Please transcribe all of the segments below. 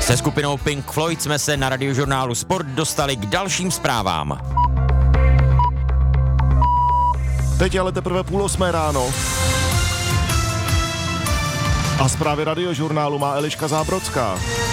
Se skupinou Pink Floyd jsme se na Radiožurnálu Sport dostali k dalším zprávám. Teď ale teprve 7:30 ráno. A zprávy Radiožurnálu má Eliška Zábrodská.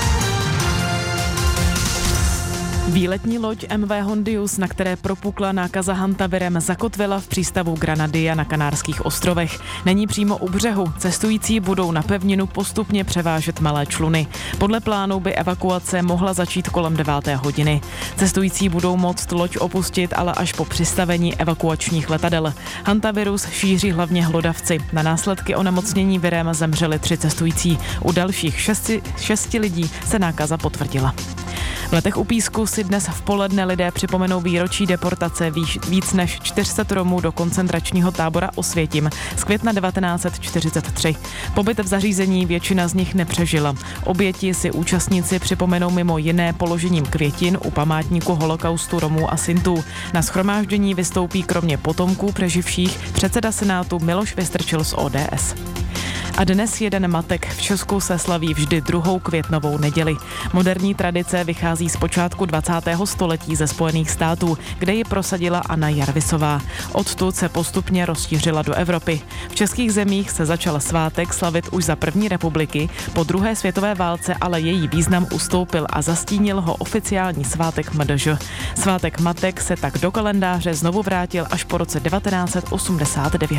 Výletní loď MV Hondius, na které propukla nákaza hantavirem, zakotvila v přístavu Granadia na Kanárských ostrovech. Není přímo u břehu, cestující budou na pevninu postupně převážet malé čluny. Podle plánu by evakuace mohla začít kolem 9. hodiny. Cestující budou moct loď opustit, ale až po přistavení evakuačních letadel. Hantavirus šíří hlavně hlodavci. Na následky onemocnění virem zemřeli 3 cestující. U dalších 6 lidí se nákaza potvrdila. V Letech u Písku si dnes v poledne lidé připomenou výročí deportace víc než 400 Romů do koncentračního tábora Osvětim z května 1943. Pobyt v zařízení většina z nich nepřežila. Oběti si účastníci připomenou mimo jiné položením květin u památníku holokaustu Romů a Sintů. Na shromáždění vystoupí kromě potomků přeživších předseda Senátu Miloš Vystrčil z ODS. A dnes jeden matek v Česku se slaví vždy 2. květnovou neděli. Moderní tradice vychází z počátku 20. století ze Spojených států, kde ji prosadila Anna Jarvisová. Odtud se postupně rozšířila do Evropy. V českých zemích se začal svátek slavit už za první republiky, po druhé světové válce ale její význam ustoupil a zastínil ho oficiální svátek MDŽ. Svátek matek se tak do kalendáře znovu vrátil až po roce 1989.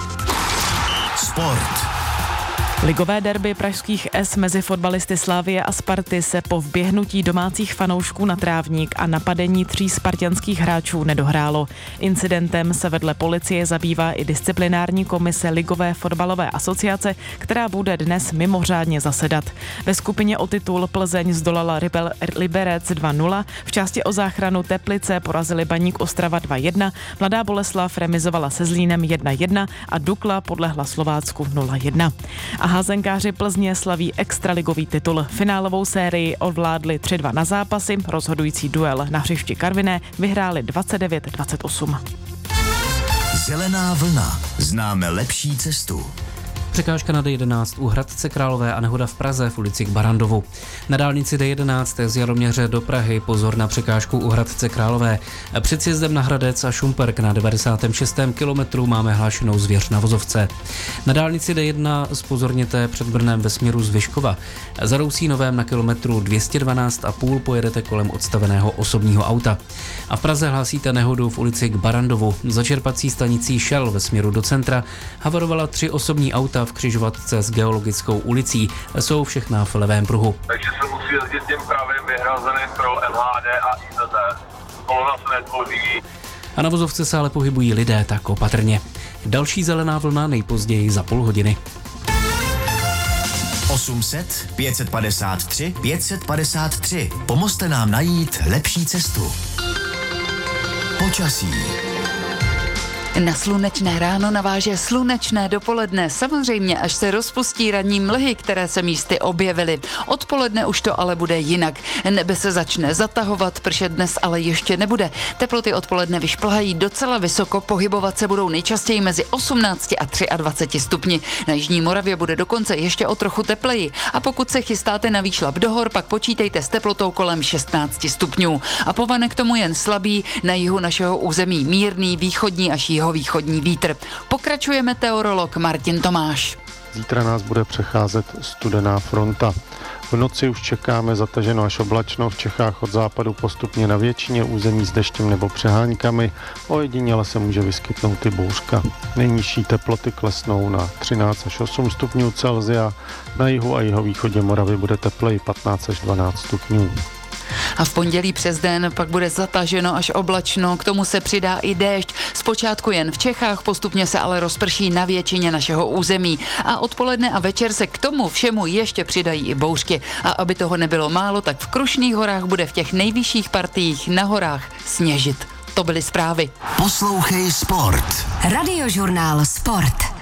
Sport. Ligové derby pražských S mezi fotbalisty Slavie a Sparty se po vběhnutí domácích fanoušků na trávník a napadení 3 spartanských hráčů nedohrálo. Incidentem se vedle policie zabývá i disciplinární komise Ligové fotbalové asociace, která bude dnes mimořádně zasedat. Ve skupině o titul Plzeň zdolala Liberec 2-0, v části o záchranu Teplice porazili Baník Ostrava 2-1, Mladá Boleslav remizovala se Zlínem 1-1 a Dukla podlehla Slovácku 0-1. A házenkáři Plzně slaví extraligový titul. Finálovou sérii ovládli 3-2 na zápasy, rozhodující duel na hřišti Karviné vyhráli 29-28. Zelená vlna. Známe lepší cestu. Překážka na D11 u Hradce Králové a nehoda v Praze v ulici k Barandovu. Na dálnici D11 z Jaroměře do Prahy pozor na překážku u Hradce Králové. Před sjezdem na Hradec a Šumperk na 96. kilometru máme hlášenou zvěř na vozovce. Na dálnici D1 zpozorněte před Brnem ve směru z Vyškova. Za Rousínovém na kilometru 212,5 pojedete kolem odstaveného osobního auta. A v Praze hlásíte nehodu v ulici k Barandovu. Za čerpací stanicí Shell ve směru do centra havarovala 3 osobní auta v křižovatce s Geologickou ulicí. Jsou všechna v levém pruhu. Takže se musí jezdit tím pravým vyhrazeným pro MHD a IZT. Kolona se netvoří. A na vozovce se ale pohybují lidé, tak opatrně. Další zelená vlna nejpozději za půl hodiny. 800 553 553. Pomozte nám najít lepší cestu. Počasí. Na slunečné ráno naváže slunečné dopoledne, samozřejmě až se rozpustí ranní mlhy, které se místy objevily. Odpoledne už to ale bude jinak. Nebe se začne zatahovat, pršet dnes ale ještě nebude. Teploty odpoledne vyšplhají docela vysoko, pohybovat se budou nejčastěji mezi 18 a 23 stupni. Na jižní Moravě bude dokonce ještě o trochu tepleji. A pokud se chystáte na výšlap do hor, pak počítejte s teplotou kolem 16 stupňů. A povane k tomu jen slabý, na jihu našeho území mírný východní až jihovýchodní vítr. Pokračuje meteorolog Martin Tomáš. Zítra nás bude přecházet studená fronta. V noci už čekáme zataženo až oblačno, v Čechách od západu postupně na většině území s deštěm nebo přeháňkami, ojediněle se může vyskytnout i bouřka. Nejnižší teploty klesnou na 13 až 8 stupňů Celsia, na jihu a jihovýchodě Moravy bude tepleji 15 až 12 stupňů. A v pondělí přes den pak bude zataženo až oblačno, k tomu se přidá i déšť. Zpočátku jen v Čechách, postupně se ale rozprší na většině našeho území. A odpoledne a večer se k tomu všemu ještě přidají i bouřky. A aby toho nebylo málo, tak v Krušných horách bude v těch nejvyšších partiích na horách sněžit. To byly zprávy. Poslouchej Sport. Radiožurnál Sport.